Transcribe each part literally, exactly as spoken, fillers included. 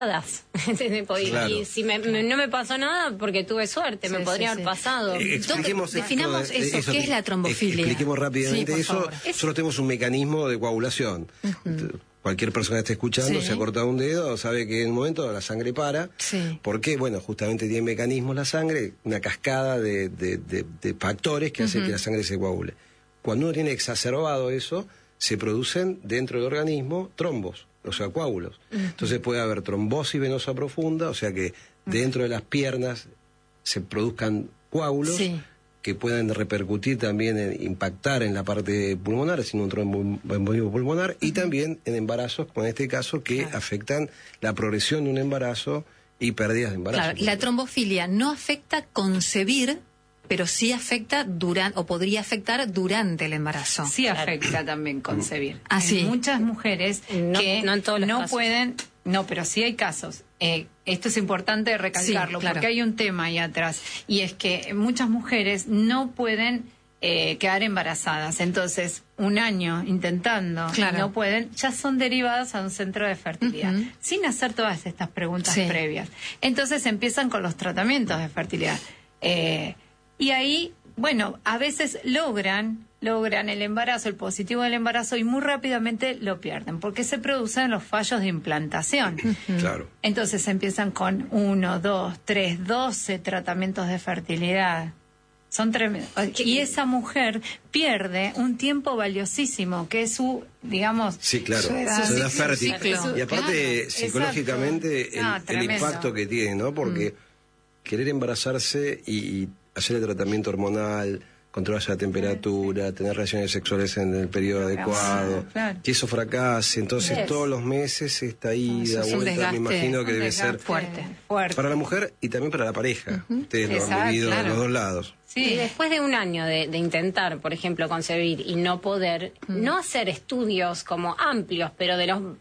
Claro. Y si me, me, no me pasó nada porque tuve suerte, sí, me podría sí, haber sí. pasado. Eh, expliquemos Definamos esto, eso, eso, ¿qué es la trombofilia? Expliquemos rápidamente sí, eso. Favor. Nosotros tenemos un mecanismo de coagulación. Uh-huh. Cualquier persona que esté escuchando, sí. se ha cortado un dedo, sabe que en un momento la sangre para. Sí. ¿Por qué? Bueno, justamente tiene mecanismos la sangre, una cascada de, de, de, de factores que uh-huh. hace que la sangre se coagule. Cuando uno tiene exacerbado eso, se producen dentro del organismo trombos, o sea, coágulos. Uh-huh. Entonces puede haber trombosis venosa profunda, o sea que dentro de las piernas se produzcan coágulos sí. que pueden repercutir también, en impactar en la parte pulmonar, haciendo un tromboembolismo pulmonar, y también en embarazos, como en este caso, que claro. afectan la progresión de un embarazo y pérdidas de embarazo. Claro, la trombofilia no afecta concebir, pero sí afecta durante, o podría afectar durante el embarazo. Sí afecta también concebir. Ah, sí. Hay muchas mujeres no, que no, en todos los no casos. pueden, no, pero sí hay casos. Eh, esto es importante recalcarlo, sí, claro. porque hay un tema ahí atrás, y es que muchas mujeres no pueden eh, quedar embarazadas. Entonces, un año intentando, claro. y no pueden, ya son derivadas a un centro de fertilidad, uh-huh. sin hacer todas estas preguntas sí. previas. Entonces empiezan con los tratamientos de fertilidad. Eh, y ahí, bueno, a veces logran, logran el embarazo, el positivo del embarazo, y muy rápidamente lo pierden, porque se producen los fallos de implantación. Uh-huh. Claro. Entonces empiezan con uno, dos, tres, doce tratamientos de fertilidad. Son tremendos. Y esa mujer pierde un tiempo valiosísimo, que es su, digamos... Sí, claro, su edad, su edad su fértil. ciclo. Y aparte, Claro, psicológicamente, el, ah, el impacto que tiene, ¿no? Porque mm. querer embarazarse y, y hacer el tratamiento hormonal, controlarse la temperatura, sí. tener relaciones sexuales en el periodo adecuado, claro. que eso fracase, entonces yes. todos los meses esta ida, no, vuelta, me imagino que debe ser fuerte, fuerte para la mujer y también para la pareja. Uh-huh. Ustedes lo Exacto, han vivido claro. de los dos lados. Sí. Y después de un año de, de intentar, por ejemplo, concebir y no poder, mm. no hacer estudios como amplios, pero de los...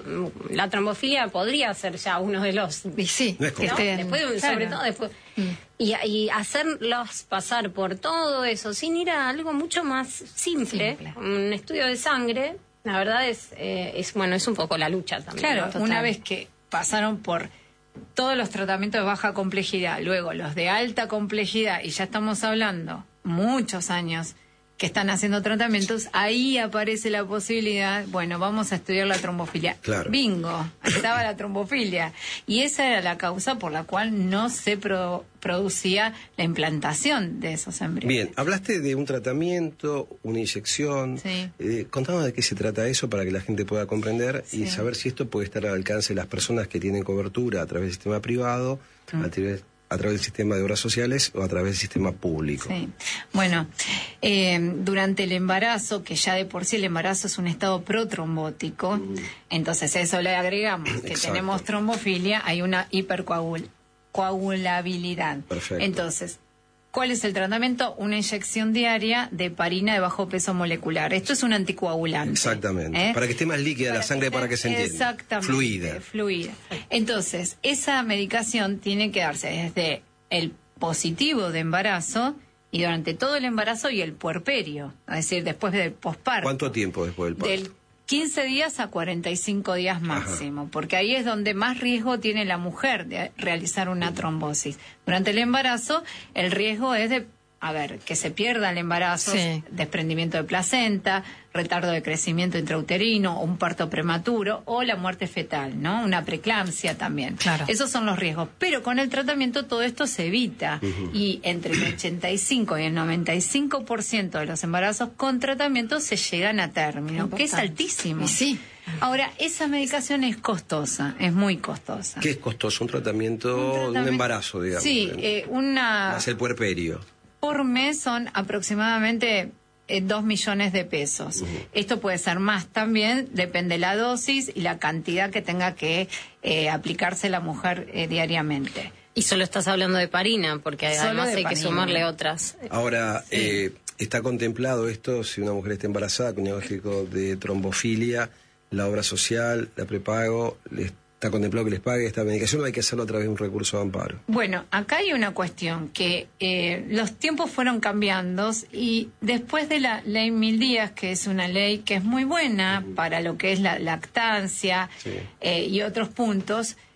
La trombofilia podría ser ya uno de los... Y sí, no es ¿no? Después, claro. sobre todo después... Mm. Y, y hacerlos pasar por todo eso sin ir a algo mucho más simple, simple. Un estudio de sangre, la verdad es, eh, es bueno, es un poco la lucha también. Claro, ¿no? Una vez que pasaron por todos los tratamientos de baja complejidad, luego los de alta complejidad, y ya estamos hablando muchos años que están haciendo tratamientos, ahí aparece la posibilidad, bueno, vamos a estudiar la trombofilia. Claro. Bingo, ahí estaba la trombofilia. Y esa era la causa por la cual no se pro, producía la implantación de esos embriones. Bien, hablaste de un tratamiento, una inyección. Sí. Eh, contanos de qué se trata eso para que la gente pueda comprender Sí. y saber si esto puede estar al alcance de las personas que tienen cobertura a través del sistema privado, mm. a través a través del sistema de obras sociales o a través del sistema público. Sí. Bueno, eh, durante el embarazo, que ya de por sí el embarazo es un estado protrombótico, mm. entonces a eso le agregamos que Exacto. tenemos trombofilia, hay una hipercoagulabilidad. Perfecto. Entonces, ¿cuál es el tratamiento? Una inyección diaria de heparina de bajo peso molecular. Esto es un anticoagulante. Exactamente. ¿Eh? Para que esté más líquida para la sangre, que para que se entienda. Exactamente. Fluida. Fluida. Entonces, esa medicación tiene que darse desde el positivo de embarazo y durante todo el embarazo y el puerperio. Es decir, después del posparto. ¿Cuánto tiempo después del parto? Del quince días a cuarenta y cinco días máximo, Ajá. porque ahí es donde más riesgo tiene la mujer de realizar una trombosis. Durante el embarazo, el riesgo es de, a ver, que se pierda el embarazo, sí. desprendimiento de placenta, retardo de crecimiento intrauterino, o un parto prematuro, o la muerte fetal, ¿no? Una preeclampsia también. Claro. Esos son los riesgos. Pero con el tratamiento todo esto se evita. Uh-huh. Y entre el ochenta y cinco y el noventa y cinco por ciento de los embarazos con tratamiento se llegan a término, que es altísimo. Y sí. Ahora, esa medicación es costosa, es muy costosa. ¿Qué es costoso? Un tratamiento, un tratamiento de un embarazo, digamos. Sí, eh, una... Más el puerperio. Por mes son aproximadamente eh, dos millones de pesos. Uh-huh. Esto puede ser más también, depende de la dosis y la cantidad que tenga que eh, aplicarse la mujer eh, diariamente. Y solo estás hablando de heparina, porque solo además hay que sumarle otras. Ahora, sí. eh, ¿está contemplado esto si una mujer está embarazada con diagnóstico de trombofilia, la obra social, la prepago, le ¿está contemplado que les pague esta medicación o hay que hacerlo a través de un recurso de amparo? Bueno, acá hay una cuestión, que eh, los tiempos fueron cambiando y después de la ley Mil Días, que es una ley que es muy buena uh-huh. para lo que es la lactancia sí. eh, y otros puntos,